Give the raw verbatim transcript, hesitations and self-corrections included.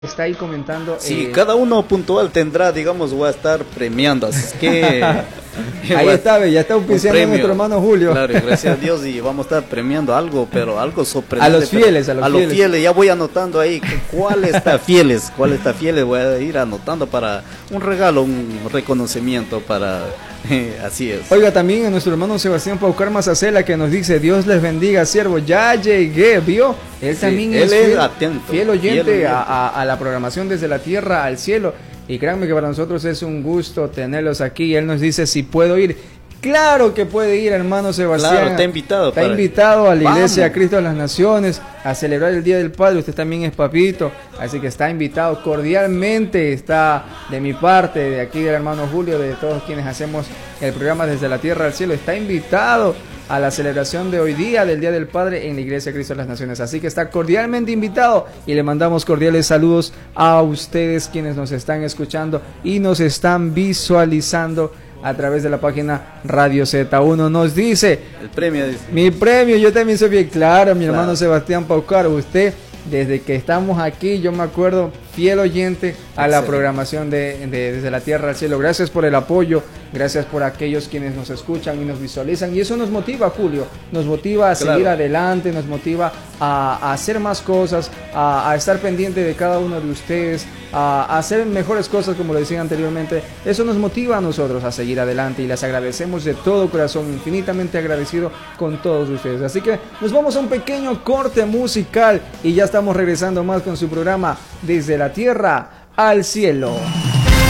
Está ahí comentando. Sí, eh, cada uno puntual tendrá, digamos, voy a estar premiando, así es que... ahí está, ve, ya está auspiciando nuestro hermano Julio. Claro, gracias a Dios, y vamos a estar premiando algo, pero algo sorprendente. A los fieles, a los a fieles. los fieles, ya voy anotando ahí, que cuál está fieles, cuál está fieles, voy a ir anotando para un regalo, un reconocimiento para... Eh, así es. Oiga, también a nuestro hermano Sebastián Paucar Mazacela, que nos dice: Dios les bendiga, siervo, ya llegué, ¿vio? Él Sí, también él es, es fiel, atento, fiel oyente, fiel oyente. A, a, a la programación Desde la Tierra al Cielo. Y créanme que para nosotros es un gusto tenerlos aquí. Él nos dice si puedo ir. Claro que puede ir, hermano Sebastián. Claro, está invitado. Está para... invitado a la Vamos. Iglesia Cristo de las Naciones a celebrar el Día del Padre. Usted también es papito, así que está invitado cordialmente. Está de mi parte, de aquí del hermano Julio, de todos quienes hacemos el programa Desde la Tierra al Cielo. Está invitado a la celebración de hoy día del Día del Padre en la Iglesia Cristo de las Naciones. Así que está cordialmente invitado y le mandamos cordiales saludos a ustedes quienes nos están escuchando y nos están visualizando a través de la página Radio Z uno. Nos dice, el premio dice. Mi premio, yo también soy bien claro, mi Claro. hermano Sebastián Paucar, usted, desde que estamos aquí, yo me acuerdo, fiel oyente a la Excelente. programación de, de Desde la Tierra al Cielo. Gracias por el apoyo, gracias por aquellos quienes nos escuchan y nos visualizan, y eso nos motiva, Julio, nos motiva a Claro. seguir adelante, nos motiva a, a hacer más cosas, a, a estar pendiente de cada uno de ustedes, a, a hacer mejores cosas, como lo decía anteriormente. Eso nos motiva a nosotros a seguir adelante y les agradecemos de todo corazón, infinitamente agradecido con todos ustedes. Así que nos vamos a un pequeño corte musical y ya estamos regresando más con su programa Desde la Tierra al Cielo.